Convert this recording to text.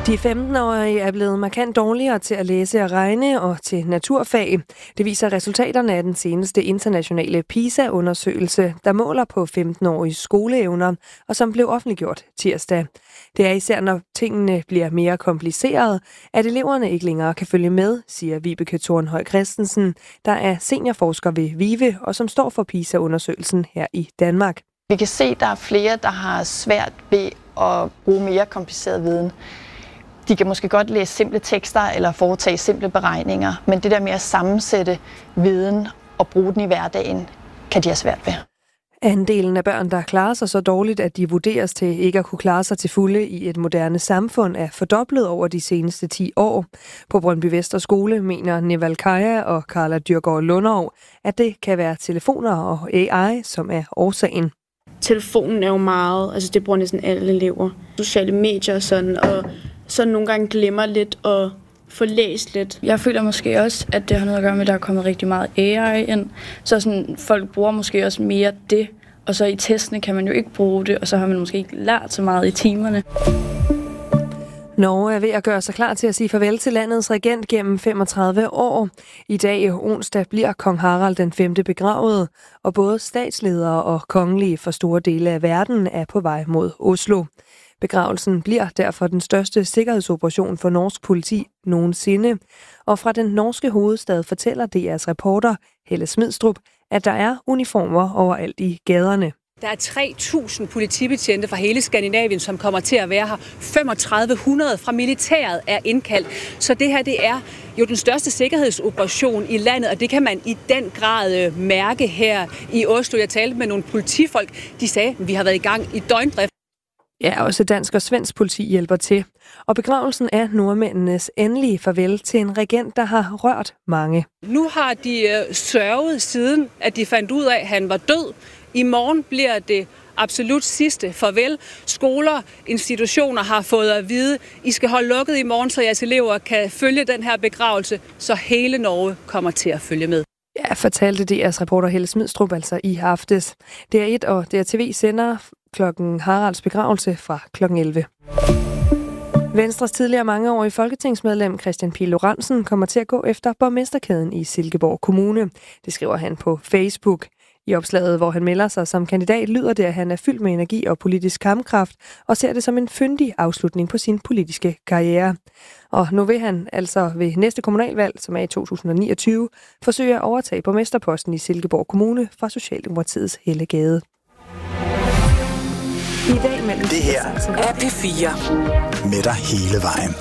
De 15-årige er blevet markant dårligere til at læse og regne og til naturfag. Det viser resultaterne af den seneste internationale PISA-undersøgelse, der måler på 15-årige skoleevner, og som blev offentliggjort tirsdag. Det er især, når tingene bliver mere komplicerede, at eleverne ikke længere kan følge med, siger Vibeke Thornhøj Christensen, der er seniorforsker ved VIVE og som står for PISA-undersøgelsen her i Danmark. Vi kan se, at der er flere, der har svært ved at bruge mere kompliceret viden. De kan måske godt læse simple tekster eller foretage simple beregninger, men det der med at sammensætte viden og bruge den i hverdagen, kan de have svært ved. Andelen af børn, der klarer sig så dårligt, at de vurderes til ikke at kunne klare sig til fulde i et moderne samfund, er fordoblet over de seneste 10 år. På Brøndby Vester Skole mener Neval Kaja og Carla Dyrgaard Lundov, at det kan være telefoner og AI, som er årsagen. Telefonen er jo meget, altså det bruger næsten alle elever. Sociale medier og sådan, og så nogle gange glemmer lidt at få læst lidt. Jeg føler måske også, at det har noget at gøre med, at der er kommet rigtig meget AI ind. Så sådan, folk bruger måske også mere det, og så i testene kan man jo ikke bruge det, og så har man måske ikke lært så meget i timerne. Norge er ved at gøre sig klar til at sige farvel til landets regent gennem 35 år. I dag onsdag bliver kong Harald den 5. begravet, og både statsledere og kongelige fra store dele af verden er på vej mod Oslo. Begravelsen bliver derfor den største sikkerhedsoperation for norsk politi nogensinde. Og fra den norske hovedstad fortæller DR's reporter Helle Smidstrup, at der er uniformer overalt i gaderne. Der er 3.000 politibetjente fra hele Skandinavien, som kommer til at være her. 3.500 fra militæret er indkaldt. Så det her, det er jo den største sikkerhedsoperation i landet, og det kan man i den grad mærke her i Oslo. Jeg talte med nogle politifolk, de sagde, at vi har været i gang i døgndrift. Ja, også dansk og svensk politi hjælper til. Og begravelsen er nordmændenes endelige farvel til en regent, der har rørt mange. Nu har de sørget siden, at de fandt ud af, at han var død. I morgen bliver det absolut sidste farvel. Skoler, institutioner har fået at vide, I skal holde lukket i morgen, så jeres elever kan følge den her begravelse, så hele Norge kommer til at følge med. Ja, fortalte DR's reporter Helle Smidstrup altså i aftes. DR1 og DRTV sender klokken Haralds begravelse fra klokken 11. Venstres tidligere mangeårige folketingsmedlem Christian Pihl Lorentzen kommer til at gå efter borgmesterkæden i Silkeborg Kommune. Det skriver han på Facebook. I opslaget, hvor han melder sig som kandidat, lyder det, at han er fyldt med energi og politisk kampkraft, og ser det som en fyndig afslutning på sin politiske karriere. Og nu vil han altså ved næste kommunalvalg, som er i 2029, forsøge at overtage borgmesterposten i Silkeborg Kommune fra Socialdemokratiets Helle Gade. I dag mellem det her er P4 med dig hele vejen.